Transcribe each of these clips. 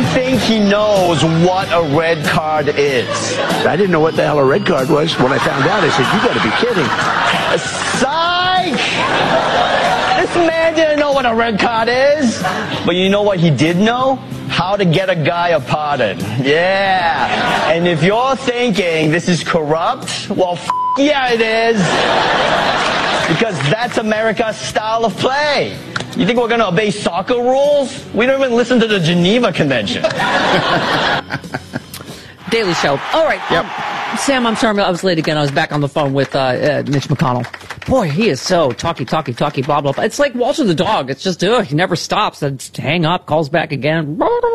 think he knows what a red card is? I didn't know what the hell a red card was. When I found out, I said, you got to be kidding. Psych! This man didn't know what a red card is. But you know what he did know? How to get a guy a pardon. Yeah. And if you're thinking this is corrupt, well, yeah, it is. Because that's America's style of play. You think we're going to obey soccer rules? We don't even listen to the Geneva Convention. Daily Show. All right. Yep. Sam, I'm sorry I was late again. I was back on the phone with Mitch McConnell. Boy, he is so talky, blah, blah, blah. It's like Walter the dog. It's just, he never stops. It's hang up, calls back again.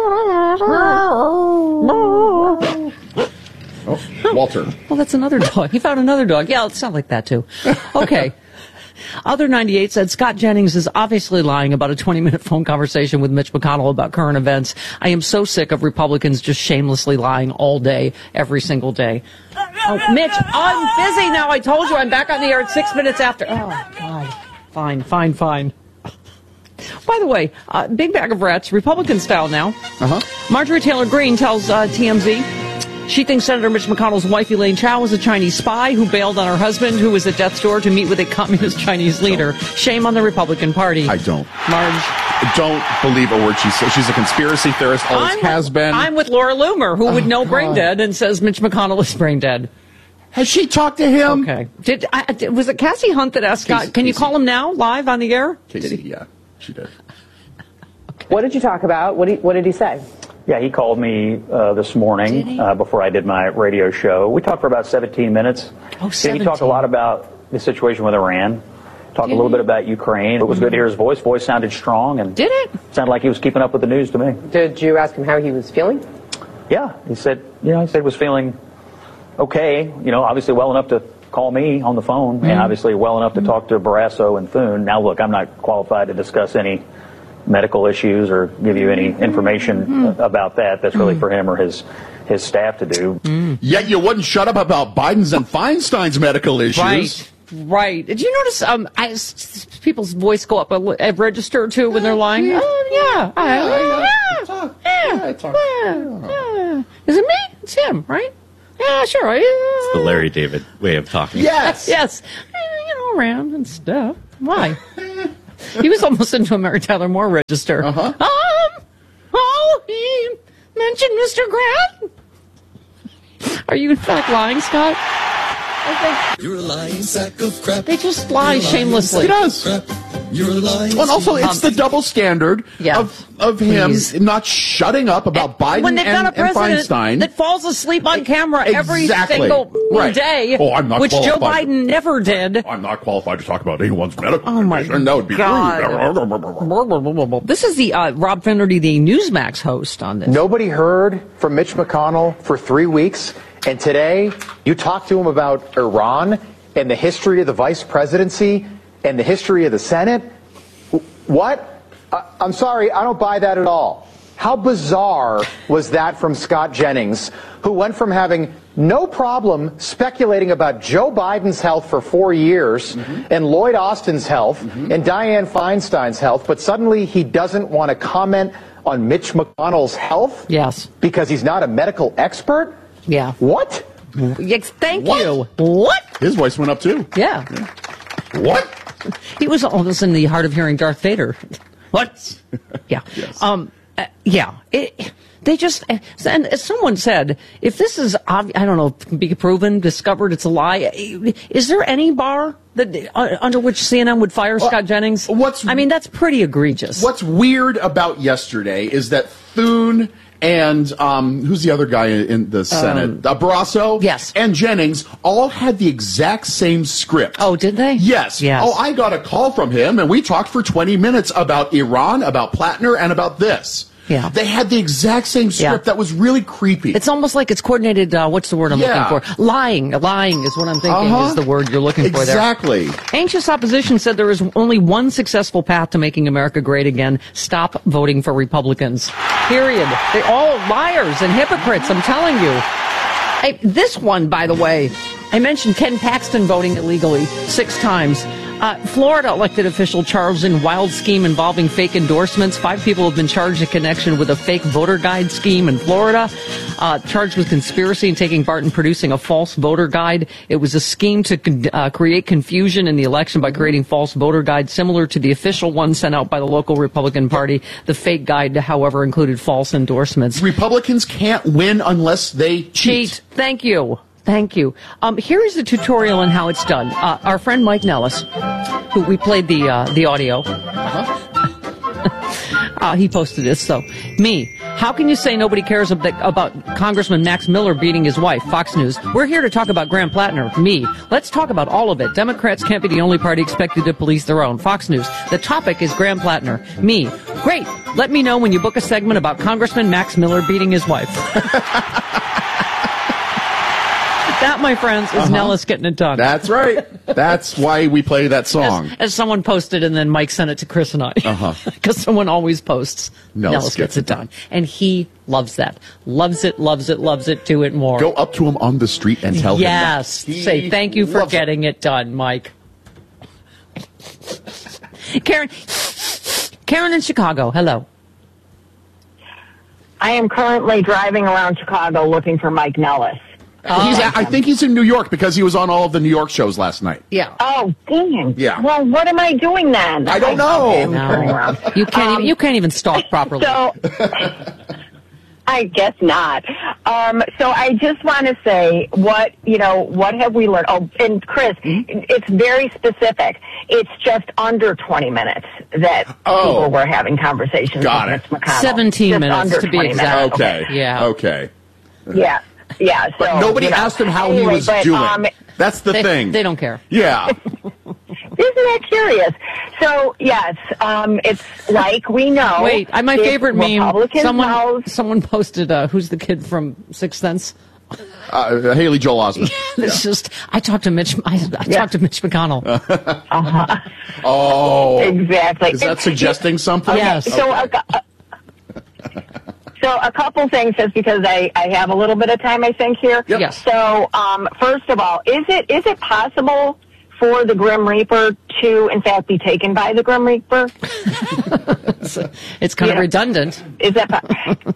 Oh, Walter. Well, that's another dog. He found another dog. Yeah, it sounds like that, too. Okay. Other 98 said Scott Jennings is obviously lying about a 20-minute phone conversation with Mitch McConnell about current events. I am so sick of Republicans just shamelessly lying all day, every single day. Oh, Mitch, I'm busy now. I told you I'm back on the air at 6 minutes after. Oh, God. Fine. By the way, big bag of rats, Republican style now. Uh-huh. Marjorie Taylor Greene tells TMZ she thinks Senator Mitch McConnell's wife, Elaine Chao, was a Chinese spy who bailed on her husband, who was at death's door, to meet with a communist Chinese leader. Shame on the Republican Party. I don't. Marge. Don't believe a word she says. She's a conspiracy theorist, always has been. I'm with Laura Loomer, who would know brain dead and says Mitch McConnell is brain dead. Has she talked to him? Okay. Was it Cassie Hunt that asked Scott, can you call him now, live on the air? Casey, yeah, she did. Okay. What did you talk about? What did he say? Yeah, he called me this morning before I did my radio show. We talked for about 17 minutes. Oh, 17. He talked a lot about the situation with Iran. Talked a little bit about Ukraine. It was good to hear his voice. Voice sounded strong. And did it? Sounded like he was keeping up with the news to me. Did you ask him how he was feeling? Yeah, he said he was feeling okay. Obviously well enough to call me on the phone and obviously well enough to talk to Barrasso and Thune. Now, look, I'm not qualified to discuss any medical issues or give you any information about that. That's really for him or his staff to do. Yet you wouldn't shut up about Biden's and Feinstein's medical issues. Right. Did you notice people's voice go up a register or two when they're lying? Yeah. Is it me? It's him, right? Yeah, sure. It's the Larry David way of talking. Yes. Around and stuff. Why? He was almost into a Mary Tyler Moore register. He mentioned Mr. Grant. Are you in fact lying, Scott? You're a lying sack of crap. They just lie shamelessly. He does. You're a lying. Well, and also, it's the double standard of him not shutting up about Biden when they've got a president Feinstein that falls asleep on camera every single day, I'm not which Joe qualified. Biden never did. I'm not qualified to talk about anyone's medical condition. That would be rude. This is the Rob Finnerty, the Newsmax host on this. Nobody heard from Mitch McConnell for 3 weeks, and today you talk to him about Iran and the history of the vice presidency and the history of the Senate. What? I'm sorry, I don't buy that at all. How bizarre was that from Scott Jennings, who went from having no problem speculating about Joe Biden's health for 4 years and Lloyd Austin's health and Dianne Feinstein's health, but suddenly he doesn't want to comment on Mitch McConnell's health? Yes. Because he's not a medical expert? Yeah. What? Yes, thank you. What? His voice went up, too. Yeah. What? He was almost in the hard of hearing Darth Vader. What? Yeah. Yes. They just, and as someone said, if this is, I don't know, can be proven, discovered, it's a lie, is there any bar that under which CNN would fire Scott Jennings? That's pretty egregious. What's weird about yesterday is that Thune and who's the other guy in the Senate? Barrasso? Yes. And Jennings all had the exact same script. Oh, did they? Yes. Oh, I got a call from him, and we talked for 20 minutes about Iran, about Plattner, and about this. Yeah. They had the exact same script. That was really creepy. It's almost like it's coordinated, what's the word I'm looking for? Lying. Lying is what I'm thinking is the word you're looking for there. Exactly. Anxious opposition said there is only one successful path to making America great again. Stop voting for Republicans. Period. They're all liars and hypocrites, I'm telling you. Hey, this one, by the way, I mentioned Ken Paxton voting illegally 6 times. Florida elected official charged in wild scheme involving fake endorsements. 5 people have been charged in connection with a fake voter guide scheme in Florida. Charged with conspiracy and taking part in producing a false voter guide. It was a scheme to create confusion in the election by creating false voter guides similar to the official one sent out by the local Republican Party. The fake guide, however, included false endorsements. Republicans can't win unless they cheat. Thank you. Thank you. Here is the tutorial on how it's done. Our friend Mike Nellis, who we played the audio, he posted this. So, how can you say nobody cares about Congressman Max Miller beating his wife? Fox News. We're here to talk about Graham Plattner. Let's talk about all of it. Democrats can't be the only party expected to police their own. Fox News. The topic is Graham Plattner. Great. Let me know when you book a segment about Congressman Max Miller beating his wife. That, my friends, is Nellis getting it done. That's right. That's why we play that song. As someone posted, and then Mike sent it to Chris and I. Because someone always posts, Nellis gets it done. And he loves that. Loves it, loves it, loves it. Do it more. Go up to him on the street and tell him that. Say, thank you for getting it done, Mike. Karen in Chicago, hello. I am currently driving around Chicago looking for Mike Nellis. I think he's in New York because he was on all of the New York shows last night. Yeah. Oh, dang. Yeah. Well, what am I doing then? I don't know. No. You can't even stalk properly. So, I guess not. So I just want to say what have we learned? Oh, and Chris, it's very specific. It's just under 20 minutes that people were having conversations with Mitch McConnell. 17 minutes to be exact. Okay. Yeah. Okay. Yeah. Yeah. So, but nobody asked him how he was doing. That's the thing. They don't care. Yeah. Isn't that curious? So, yes, it's like we know. Wait, my favorite meme, someone posted, who's the kid from Sixth Sense? Haley Joel Osment. It's just, I talked to Mitch McConnell. Oh. Exactly. Is that suggesting something? Yes. So a couple things, just because I have a little bit of time, I think, here. Yep. Yes. So, first of all, is it possible for the Grim Reaper to, in fact, be taken by the Grim Reaper? It's kind of redundant. Is that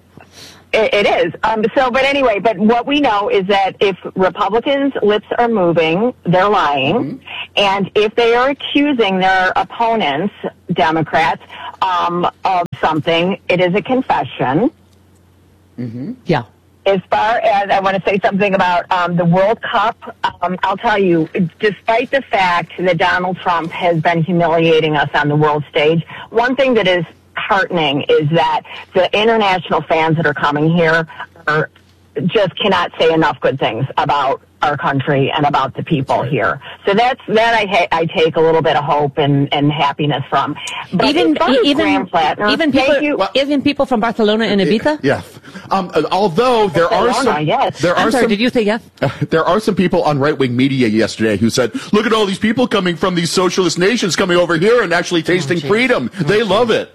It is. But anyway, but what we know is that if Republicans' lips are moving, they're lying. And if they are accusing their opponents, Democrats, of something, it is a confession. Yeah. As far as I want to say something about the World Cup, I'll tell you, despite the fact that Donald Trump has been humiliating us on the world stage, one thing that is heartening is that the international fans that are coming here just cannot say enough good things about our country and about the people here. So that I take a little bit of hope and happiness from. But even Graham Plattner, even people from Barcelona and Ibiza. Yeah. Although there are some, did you say yes? There are some people on right-wing media yesterday who said, "Look at all these people coming from these socialist nations coming over here and actually tasting freedom. They love it."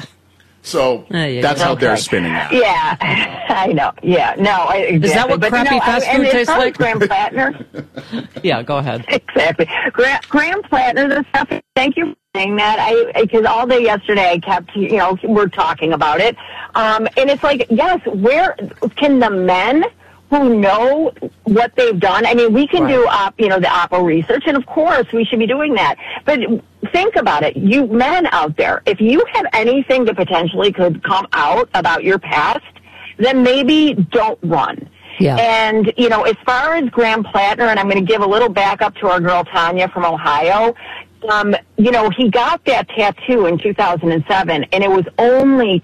So that's how they're spinning that. Yeah, I know. Yeah, no, exactly. Is that what crappy fast food tastes like? Graham Plattner. Yeah, go ahead. Exactly. Graham Plattner, the stuff. Thank you for saying that. Because all day yesterday I kept, we're talking about it, and it's like, yes, where can the men who know what they've done? I mean, we can do, the Oppo research, and of course we should be doing that. But think about it, you men out there, if you have anything that potentially could come out about your past, then maybe don't run. Yeah. And, as far as Graham Plattner, and I'm going to give a little backup to our girl Tanya from Ohio, he got that tattoo in 2007, and it was only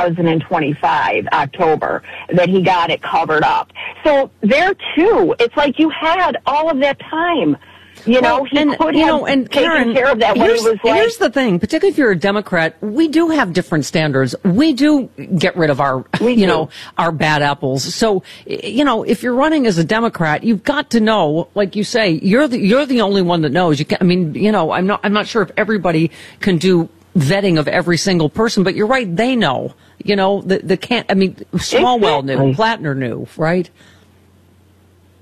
2025, October, that he got it covered up. So there, too, it's like you had all of that time. He could have taken care of that when he was like... Here's the thing, particularly if you're a Democrat, we do have different standards. We do get rid of our, our bad apples. So, if you're running as a Democrat, you've got to know, like you say, you're the only one that knows. I'm not sure if everybody can do vetting of every single person, but you're right, they know. Swalwell knew, Plattner knew, right? Yep.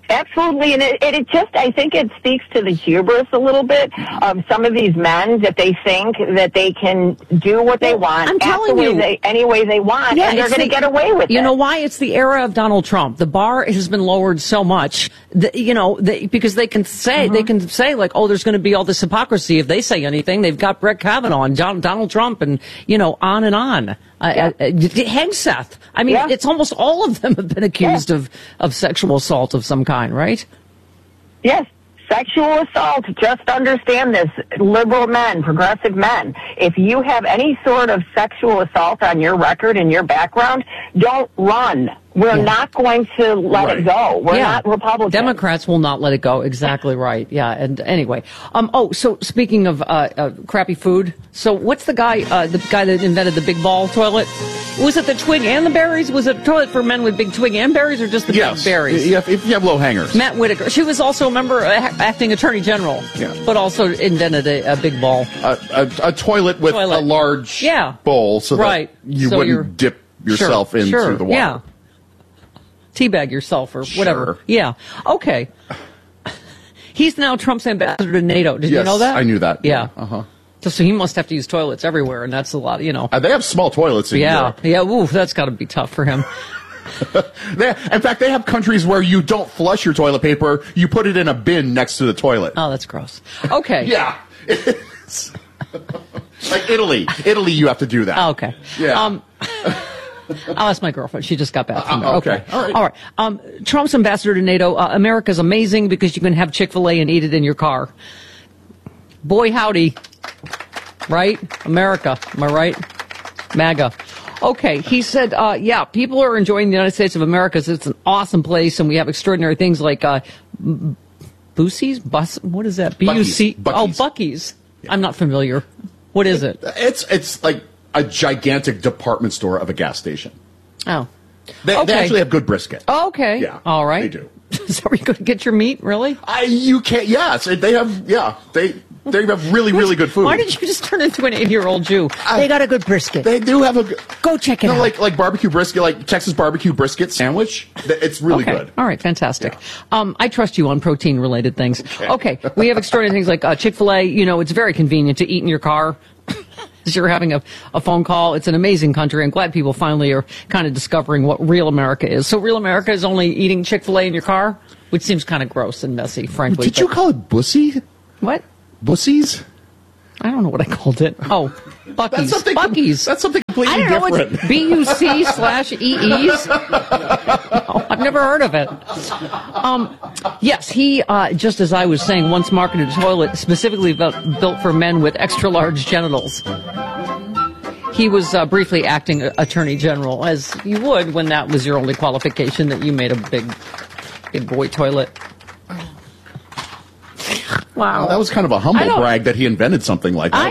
Absolutely, and it just, I think it speaks to the hubris a little bit of some of these men that they think that they can do what they want, I'm telling you, any way they want, and they're going to get away with it. You know why? It's the era of Donald Trump. The bar has been lowered so much, that, because they can say, like, oh, there's going to be all this hypocrisy if they say anything. They've got Brett Kavanaugh and Donald Trump and, on and on. Hegseth. I mean, it's almost all of them have been accused of sexual assault of some kind, right? Yes. Sexual assault. Just understand this. Liberal men, progressive men. If you have any sort of sexual assault on your record and your background, don't run. We're not going to let it go. We're not Republicans. Democrats will not let it go. Exactly right. Yeah. And anyway, so speaking of crappy food, so what's the guy that invented the big ball toilet? Was it the twig and the berries? Was it a toilet for men with big twig and berries, or just the big berries? Yeah, if you have low hangers. Matt Whitaker. She was also a member, acting attorney general, but also invented a big ball. A toilet with a large bowl, so that you wouldn't dip yourself into the water. Yeah. Teabag yourself or whatever. Sure. Yeah. Okay. He's now Trump's ambassador to NATO. Did you know that? I knew that. Yeah. Uh-huh. So he must have to use toilets everywhere, and that's a lot, They have small toilets in Europe. Yeah. Ooh, that's got to be tough for him. In fact, they have countries where you don't flush your toilet paper. You put it in a bin next to the toilet. Oh, that's gross. Okay. Yeah. Like Italy. Italy, you have to do that. Oh, okay. Yeah. I'll ask my girlfriend. She just got back from there. Okay. All right. Trump's ambassador to NATO. America's amazing because you can have Chick-fil-A and eat it in your car. Boy, howdy. Right? America. Am I right? MAGA. Okay. He said, people are enjoying the United States of America. It's an awesome place, and we have extraordinary things like Boosie's? What is that? B-U-C? Oh, Buc-ee's. I'm not familiar. What is it? It's like a gigantic department store of a gas station. Oh. They actually have good brisket. Oh, okay. Yeah. All right. They do. So are you going to get your meat, really? You can't, yes. They have, they have really, really good food. Why did you just turn into an 8-year-old Jew? They got a good brisket. They do have a good... Go check it out. Like barbecue brisket, like Texas barbecue brisket sandwich. It's really good. All right, fantastic. Yeah. I trust you on protein-related things. Okay. We have extraordinary things like Chick-fil-A. It's very convenient to eat in your car. As you're having a phone call. It's an amazing country. I'm glad people finally are kind of discovering what real America is. So real America is only eating Chick-fil-A in your car, which seems kind of gross and messy, frankly. Did you call it bussy? What? Bussies? I don't know what I called it. Oh, Buc-ee's. Buc-ee's. That's something completely different. I don't know. It's B-U-C/E-E's. Oh, I've never heard of it. Yes, he, just as I was saying, once marketed a toilet specifically built for men with extra-large genitals. He was briefly acting attorney general, as you would when that was your only qualification, that you made a big boy toilet. Wow. Well, that was kind of a humble brag that he invented something like that.